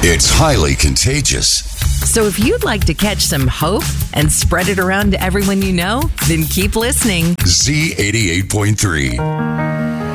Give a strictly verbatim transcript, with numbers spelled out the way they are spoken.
It's highly contagious. So if you'd like to catch some hope and spread it around to everyone you know, then keep listening. Z eighty-eight point three.